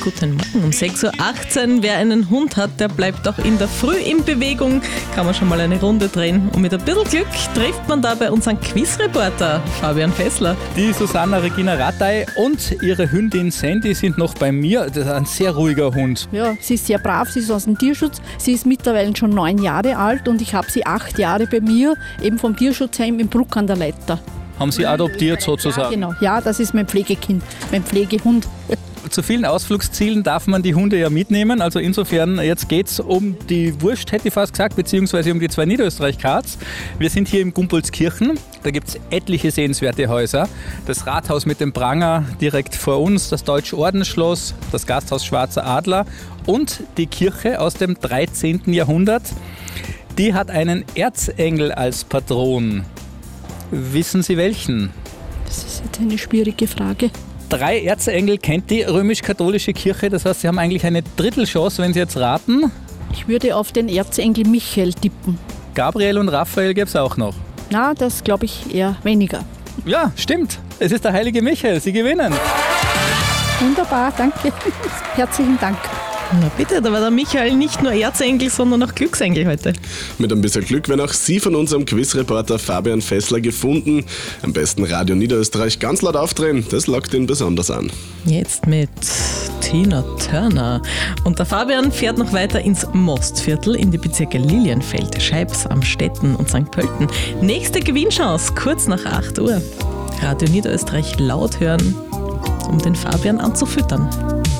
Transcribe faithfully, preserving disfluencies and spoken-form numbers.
guten Morgen um sechs Uhr achtzehn. Wer einen Hund hat, der bleibt auch in der Früh in Bewegung. Kann man schon mal eine Runde drehen. Und mit ein bisschen Glück trifft man dabei unseren Quizreporter Fabian Fessler. Die Susanna Regina Rattay und ihre Hündin Sandy sind noch bei mir. Das ist ein sehr ruhiger Hund. Ja, sie ist sehr brav, sie ist aus dem Tierschutz. Sie ist mittlerweile schon neun Jahre alt und ich habe sie acht Jahre bei mir, eben vom Tierschutzheim in Bruck an der Leiter. Haben Sie adoptiert sozusagen? Ja, genau. Ja, das ist mein Pflegekind, mein Pflegehund. Zu vielen Ausflugszielen darf man die Hunde ja mitnehmen. Also insofern, jetzt geht es um die Wurst, hätte ich fast gesagt, beziehungsweise um die zwei Niederösterreich-Cards. Wir sind hier im Gumpolskirchen. Da gibt es etliche sehenswerte Häuser. Das Rathaus mit dem Pranger direkt vor uns, das Deutsche Ordensschloss, das Gasthaus Schwarzer Adler und die Kirche aus dem dreizehnten Jahrhundert. Die hat einen Erzengel als Patron. Wissen Sie welchen? Das ist jetzt eine schwierige Frage. Drei Erzengel kennt die römisch-katholische Kirche. Das heißt, Sie haben eigentlich eine Drittelchance, wenn Sie jetzt raten. Ich würde auf den Erzengel Michael tippen. Gabriel und Raphael gäbe es auch noch. Na, das glaube ich eher weniger. Ja, stimmt. Es ist der heilige Michael. Sie gewinnen. Wunderbar, danke. Herzlichen Dank. Na bitte, da war der Michael nicht nur Erzengel, sondern auch Glücksengel heute. Mit ein bisschen Glück werden auch Sie von unserem Quizreporter Fabian Fessler gefunden. Am besten Radio Niederösterreich ganz laut aufdrehen, das lockt ihn besonders an. Jetzt mit Tina Turner. Und der Fabian fährt noch weiter ins Mostviertel, in die Bezirke Lilienfeld, Scheibs, Amstetten und Sankt Pölten. Nächste Gewinnchance, kurz nach acht Uhr. Radio Niederösterreich laut hören, um den Fabian anzufüttern.